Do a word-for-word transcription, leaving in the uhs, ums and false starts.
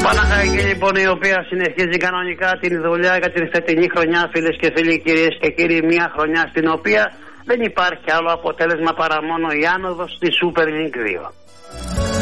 Παναχαϊκή λοιπόν, η οποία συνεχίζει κανονικά την δουλειά για την φετινή χρονιά, φίλες και φίλοι, κυρίες και κύριοι. Μια χρονιά στην οποία δεν υπάρχει άλλο αποτέλεσμα παρά μόνο η άνοδος στη Super League δύο.